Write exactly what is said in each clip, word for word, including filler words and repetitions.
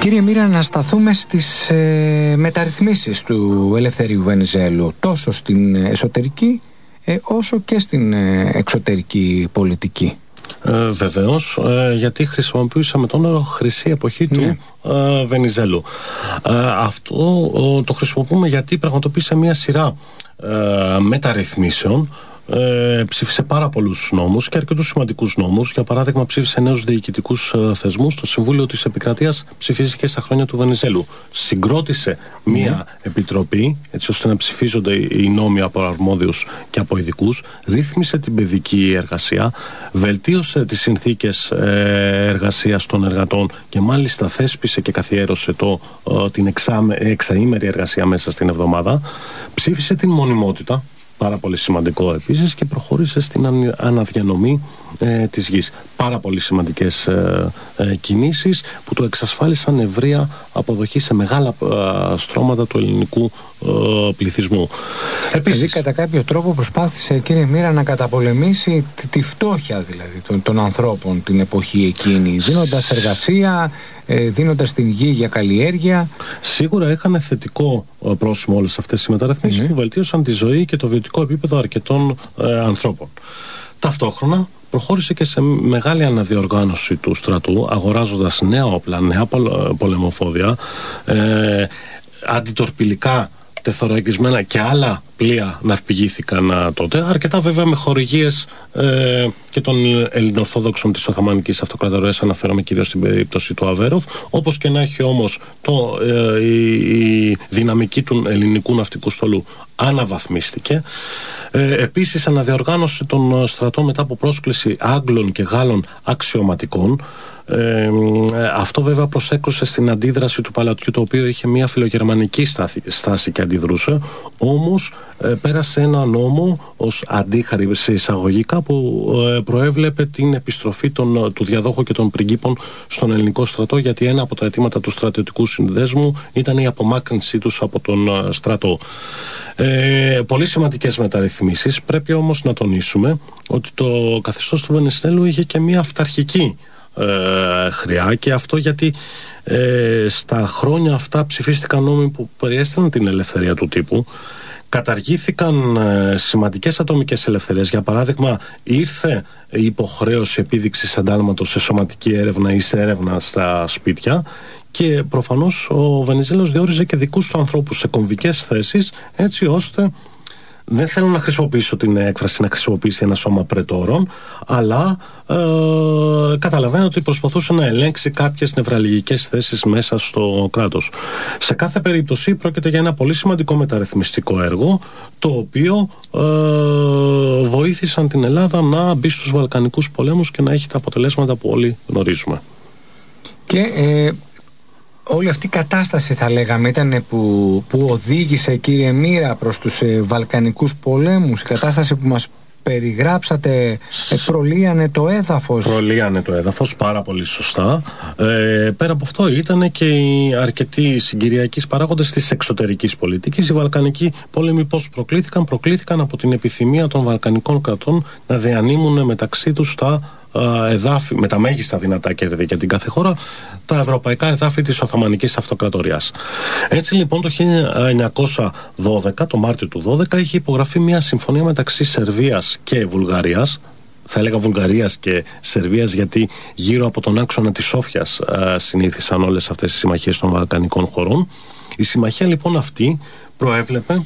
Κύριε Μοίρα, να σταθούμε στις ε, μεταρρυθμίσεις του Ελευθερίου Βενιζέλου, τόσο στην εσωτερική ε, όσο και στην ε, εξωτερική πολιτική. Ε, βεβαίως, ε, γιατί χρησιμοποιήσαμε τον όρο χρυσή εποχή του ναι. ε, Βενιζέλου. Ε, αυτό ε, το χρησιμοποιούμε γιατί πραγματοποίησε μια σειρά ε, μεταρρυθμίσεων. Ε, ψήφισε πάρα πολλούς νόμους και αρκετούς σημαντικούς νόμους. Για παράδειγμα, ψήφισε νέους διοικητικούς ε, θεσμούς. Το Συμβούλιο της Επικρατείας ψηφίστηκε στα χρόνια του Βενιζέλου. Συγκρότησε μία mm. επιτροπή, έτσι ώστε να ψηφίζονται οι νόμοι από αρμόδιους και από ειδικούς. Ρύθμισε την παιδική εργασία. Βελτίωσε τις συνθήκες ε, εργασίας των εργατών και μάλιστα θέσπισε και καθιέρωσε το, ε, την εξάμε, εξαήμερη εργασία μέσα στην εβδομάδα. Ψήφισε την μονιμότητα. Πάρα πολύ σημαντικό επίσης, και προχώρησε στην αναδιανομή ε, της γης. Πάρα πολύ σημαντικές ε, ε, κινήσεις που του εξασφάλισαν ευρεία αποδοχή σε μεγάλα ε, στρώματα του ελληνικού ε, πληθυσμού. Επίσης, δηλαδή, κατά κάποιο τρόπο προσπάθησε, κύριε Μοίρα, να καταπολεμήσει τη, τη φτώχεια δηλαδή των, των ανθρώπων την εποχή εκείνη, δίνοντας εργασία, ε, δίνοντας την γη για καλλιέργεια. Σίγουρα έκανε θετικό ε, πρόσημο όλες αυτές οι μεταρρυθμίσεις mm. που βελτίωσαν τη ζωή και το βιωτικό επίπεδο αρκετών ε, ανθρώπων. Ταυτόχρονα προχώρησε και σε μεγάλη αναδιοργάνωση του στρατού, αγοράζοντας νέα όπλα, νέα πολεμοφόδια, ε, αντιτορπιλικά τεθωρακισμένα και άλλα πλοία ναυπηγήθηκαν τότε, αρκετά βέβαια με χορηγίες ε, και των Ελληνοορθόδοξων της Οθωμανικής Αυτοκρατορίας, αναφέρομαι κυρίως στην περίπτωση του Αβέροφ. Όπως και να έχει όμως, το, ε, η, η δυναμική του ελληνικού ναυτικού στόλου αναβαθμίστηκε. Ε, επίσης αναδιοργάνωσε τον στρατό μετά από πρόσκληση Άγγλων και Γάλλων αξιωματικών. Ε, αυτό βέβαια προσέκρουσε στην αντίδραση του παλατιού, το οποίο είχε μια φιλογερμανική στάση, στάση και αντιδρούσε. Όμως ε, πέρασε ένα νόμο ως αντίχαρη σε εισαγωγικά που ε, προέβλεπε την επιστροφή των, του διαδόχου και των πριγκίπων στον ελληνικό στρατό, γιατί ένα από τα αιτήματα του στρατιωτικού συνδέσμου ήταν η απομάκρυνσή τους από τον στρατό. Ε, πολύ σημαντικές μεταρρυθμίσεις. Πρέπει όμως να τονίσουμε ότι το καθεστώς του Βενιζέλου είχε και μια αυταρχική Ε, χρειά, και αυτό γιατί ε, στα χρόνια αυτά ψηφίστηκαν νόμοι που περιέστηναν την ελευθερία του τύπου. Καταργήθηκαν ε, σημαντικές ατομικές ελευθερίες. Για παράδειγμα, ήρθε η υποχρέωση επίδειξης εντάλματος σε σωματική έρευνα ή σε έρευνα στα σπίτια, και προφανώς ο Βενιζέλος διόριζε και δικούς του ανθρώπους σε κομβικές θέσεις, έτσι ώστε, δεν θέλω να χρησιμοποιήσω την έκφραση να χρησιμοποιήσει ένα σώμα πρετόρων, αλλά ε, καταλαβαίνω ότι προσπαθούσε να ελέγξει κάποιες νευραλγικές θέσεις μέσα στο κράτος. Σε κάθε περίπτωση πρόκειται για ένα πολύ σημαντικό μεταρρυθμιστικό έργο, το οποίο ε, βοήθησαν την Ελλάδα να μπει στους Βαλκανικούς πολέμους και να έχει τα αποτελέσματα που όλοι γνωρίζουμε. Και ε... όλη αυτή η κατάσταση, θα λέγαμε, ήταν που, που οδήγησε, κύριε Μοίρα, προς τους ε, Βαλκανικούς πολέμους. Η κατάσταση που μας περιγράψατε ε, προλύανε το έδαφος. Προλύανε το έδαφος, πάρα πολύ σωστά. Ε, πέρα από αυτό ήταν και οι αρκετοί συγκυριακοί παράγοντες της εξωτερικής πολιτικής. Οι Βαλκανικοί πόλεμοι πώς προκλήθηκαν? Προκλήθηκαν από την επιθυμία των Βαλκανικών κρατών να διανύμουν μεταξύ τους τα εδάφη, με τα μέγιστα δυνατά κέρδη για την κάθε χώρα, τα ευρωπαϊκά εδάφη της Οθωμανικής Αυτοκρατορίας. Έτσι λοιπόν το χίλια εννιακόσια δώδεκα, το Μάρτιο του δώδεκα, είχε υπογραφεί μια συμφωνία μεταξύ Σερβίας και Βουλγαρίας. Θα έλεγα Βουλγαρίας και Σερβίας, γιατί γύρω από τον άξονα της Σόφιας α, συνήθισαν όλες αυτές οι συμμαχίες των Βαλκανικών χωρών. Η συμμαχία λοιπόν αυτή προέβλεπε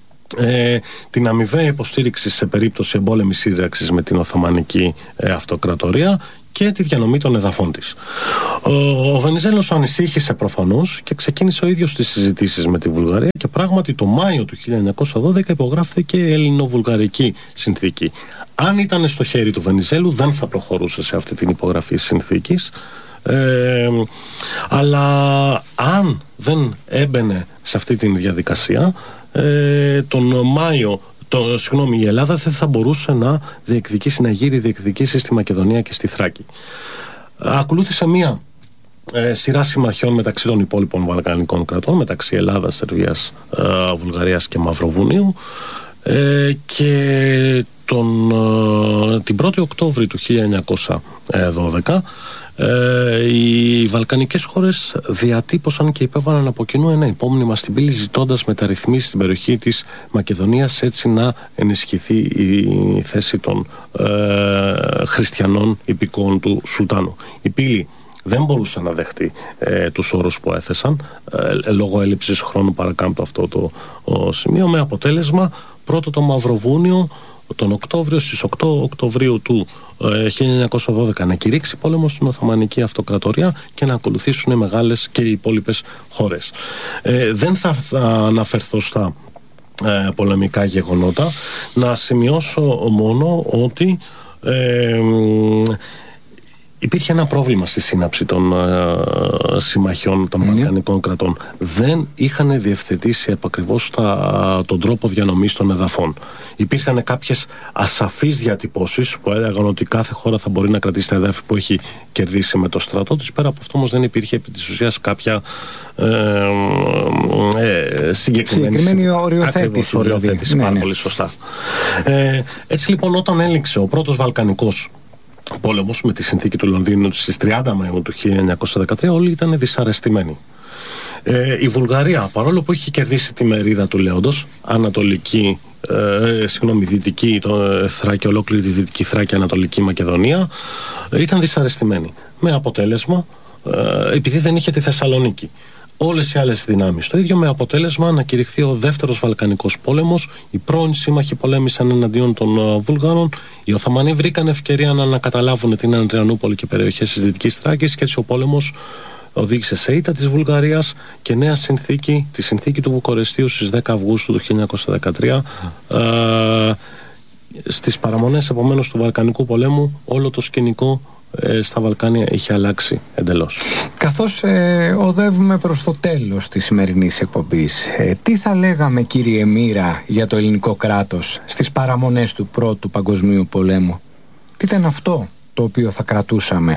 Ε, την αμοιβαία υποστήριξη σε περίπτωση εμπόλεμης σύραξης με την Οθωμανική ε, Αυτοκρατορία και τη διανομή των εδαφών της. Ο, ο Βενιζέλος ανησύχησε προφανώς και ξεκίνησε ο ίδιος τις συζητήσεις με τη Βουλγαρία, και πράγματι το Μάιο του χίλια εννιακόσια δώδεκα υπογράφηκε η Ελληνοβουλγαρική συνθήκη. Αν ήταν στο χέρι του Βενιζέλου δεν θα προχωρούσε σε αυτή την υπογραφή συνθήκης, ε, αλλά αν δεν έμπαινε σε αυτή την διαδικασία, Ε, τον Μάιο, το, συγγνώμη, η Ελλάδα δεν θα μπορούσε να διεκδικήσει, να γύρει διεκδικήσει στη Μακεδονία και στη Θράκη. Ακολούθησε μία ε, σειρά συμμαχιών μεταξύ των υπόλοιπων Βαλκανικών κρατών, μεταξύ Ελλάδας, Σερβίας, ε, Βουλγαρίας και Μαυροβουνίου, ε, και τον, ε, την πρώτη Οκτώβρη του χίλια εννιακόσια δώδεκα Ε, οι βαλκανικές χώρες διατύπωσαν και υπέβαλαν από κοινού ένα υπόμνημα στην πύλη, ζητώντας μεταρρυθμίσεις στην περιοχή της Μακεδονίας, έτσι να ενισχυθεί η θέση των ε, χριστιανών υπηκόων του Σουλτάνου. Η πύλη δεν μπορούσε να δεχτεί ε, τους όρους που έθεσαν, ε, λόγω έλλειψης χρόνου, παρακάμπτω αυτό το ο, σημείο, με αποτέλεσμα πρώτο το Μαυροβούνιο τον Οκτώβριο, στις οκτώ Οκτωβρίου του ε, χίλια εννιακόσια δώδεκα να κηρύξει πόλεμο στην Οθωμανική Αυτοκρατορία και να ακολουθήσουν οι μεγάλες και οι υπόλοιπες χώρες. Ε, δεν θα, θα αναφερθώ στα ε, πολεμικά γεγονότα, να σημειώσω μόνο ότι ε, υπήρχε ένα πρόβλημα στη σύναψη των ε, συμμαχιών των βαλκανικών mm. κρατών. Δεν είχαν διευθετήσει επακριβώς τα, τον τρόπο διανομής των εδαφών. Υπήρχαν κάποιες ασαφείς διατυπώσεις που έλεγαν ότι κάθε χώρα θα μπορεί να κρατήσει τα εδάφη που έχει κερδίσει με το στρατό της. Πέρα από αυτό όμως δεν υπήρχε επί της ουσίας κάποια ε, ε, συγκεκριμένη, συγκεκριμένη οριοθέτηση. οριοθέτηση δηλαδή. Πάρα ναι, ναι. πολύ σωστά. Ε, έτσι λοιπόν, όταν έληξε ο πρώτος Βαλκανικός πόλεμος με τη συνθήκη του Λονδίνου στις τριάντα Μαΐου του χίλια εννιακόσια δεκατρία, όλοι ήταν δυσαρεστημένοι. Ε, η Βουλγαρία, παρόλο που είχε κερδίσει τη μερίδα του Λέοντος, ανατολική, ε, συγγνώμη, δυτική το, ε, Θράκη, ολόκληρη τη δυτική Θράκη, Ανατολική Μακεδονία, ε, ήταν δυσαρεστημένη. Με αποτέλεσμα, ε, επειδή δεν είχε τη Θεσσαλονίκη, όλες οι άλλες δυνάμεις το ίδιο, με αποτέλεσμα να κηρυχθεί ο δεύτερος Βαλκανικός πόλεμος. Οι πρώην σύμμαχοι πολέμησαν εναντίον των uh, Βουλγάρων. Οι Οθωμανοί βρήκαν ευκαιρία να ανακαταλάβουν την Ανδριανούπολη και περιοχές της Δυτικής Θράκης, και έτσι ο πόλεμος οδήγησε σε ήττα της Βουλγαρίας και νέα συνθήκη, τη συνθήκη του Βουκουρεστίου στις δέκα Αυγούστου του χίλια εννιακόσια δεκατρία. Uh, στις παραμονές επομένως του Βαλκανικού πολέμου, όλο το σκηνικό στα Βαλκάνια είχε αλλάξει εντελώς. Καθώς ε, οδεύουμε προς το τέλος της σημερινής εκπομπής, ε, τι θα λέγαμε, κύριε Μοίρα, για το ελληνικό κράτος στις παραμονές του Πρώτου Παγκοσμίου Πολέμου? Τι ήταν αυτό το οποίο θα κρατούσαμε?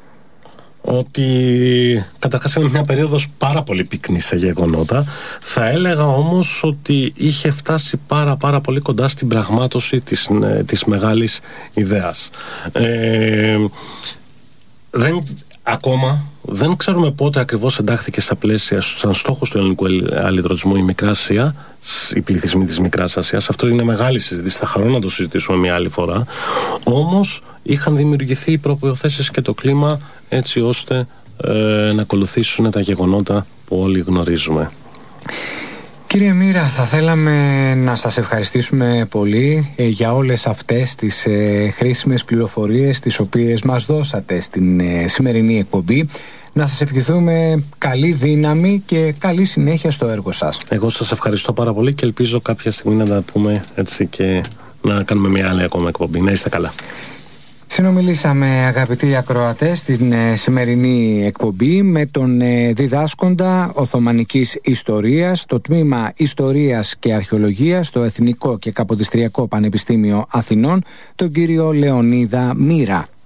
Ότι καταρχάς είναι μια περίοδος πάρα πολύ πυκνή σε γεγονότα. Θα έλεγα όμως ότι είχε φτάσει πάρα πάρα πολύ κοντά στην πραγμάτωση της, της μεγάλης ιδέας. Ε, δεν, ακόμα δεν ξέρουμε πότε ακριβώς εντάχθηκε στα πλαίσια, σαν στόχος του ελληνικού αλλιτρωτισμού η Μικρά Ασία, οι πληθυσμοί της Μικράς Ασίας. Αυτό είναι μεγάλη συζήτηση, θα χαρώ να το συζητήσουμε μια άλλη φορά. Όμως είχαν δημιουργηθεί οι προποθέσεις και το κλίμα έτσι ώστε ε, να ακολουθήσουν τα γεγονότα που όλοι γνωρίζουμε. Κύριε Μοίρα, θα θέλαμε να σας ευχαριστήσουμε πολύ ε, για όλες αυτές τις ε, χρήσιμες πληροφορίες τις οποίες μας δώσατε στην ε, σημερινή εκπομπή. Να σας ευχηθούμε καλή δύναμη και καλή συνέχεια στο έργο σας. Εγώ σας ευχαριστώ πάρα πολύ και ελπίζω κάποια στιγμή να τα πούμε έτσι και να κάνουμε μια άλλη ακόμα εκπομπή. Να είστε καλά. Συνομιλήσαμε, αγαπητοί ακροατές, στην ε, σημερινή εκπομπή με τον ε, διδάσκοντα Οθωμανικής Ιστορίας, το τμήμα Ιστορίας και Αρχαιολογίας στο Εθνικό και Καποδιστριακό Πανεπιστήμιο Αθηνών, τον κύριο Λεωνίδα Μοίρα.